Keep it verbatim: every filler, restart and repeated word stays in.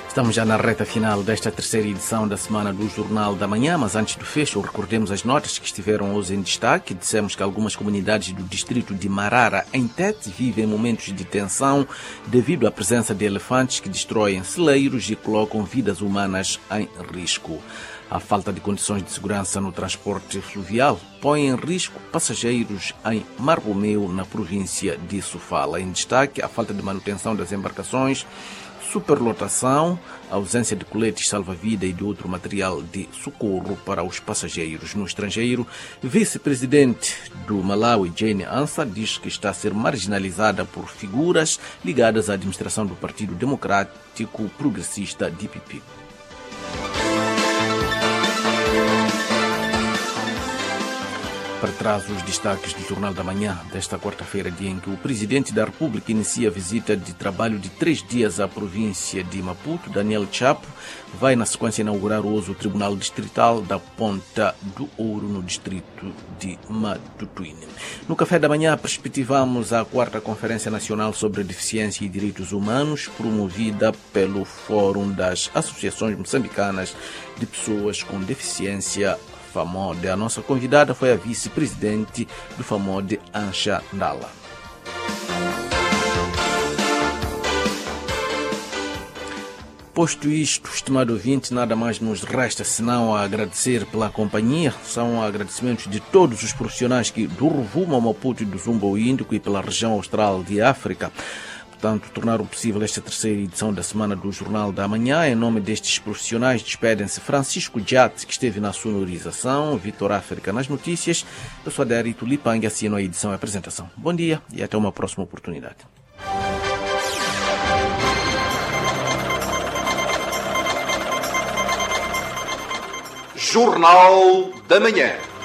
Estamos já na reta final desta terceira edição da Semana do Jornal da Manhã, mas antes do fecho, recordemos as notas que estiveram hoje em destaque. Dissemos que algumas comunidades do distrito de Marara, em Tete, vivem momentos de tensão devido à presença de elefantes que destroem celeiros e colocam vidas humanas em risco. A falta de condições de segurança no transporte fluvial põe em risco passageiros em Mar Romeu, na província de Sofala. Em destaque, a falta de manutenção das embarcações, superlotação, ausência de coletes salva-vida e de outro material de socorro para os passageiros. No estrangeiro, vice-presidente do Malawi, Jane Ansa, diz que está a ser marginalizada por figuras ligadas à administração do Partido Democrático Progressista D P P. Para trás, os destaques do Jornal da Manhã desta quarta-feira, dia em que o Presidente da República inicia a visita de trabalho de três dias à província de Maputo. Daniel Chapo vai, na sequência, inaugurar hoje o Tribunal Distrital da Ponta do Ouro, no distrito de Matutuine. No Café da Manhã, perspectivamos a quarta Conferência Nacional sobre Deficiência e Direitos Humanos, promovida pelo Fórum das Associações Moçambicanas de Pessoas com Deficiência, FAMODE. A nossa convidada foi a vice-presidente do FAMODE, Ansha Ndala. Posto isto, estimado ouvinte, nada mais nos resta senão a agradecer pela companhia. São agradecimentos de todos os profissionais que, do Rovuma ao Maputo e do Zumbo Índico e pela região austral de África, portanto, tornaram possível esta terceira edição da Semana do Jornal da Manhã. Em nome destes profissionais, despedem-se Francisco Jat, que esteve na sonorização, Vitor África nas notícias. Eu sou Aderito Lipang, assino a edição e a apresentação. Bom dia e até uma próxima oportunidade. Jornal da Manhã.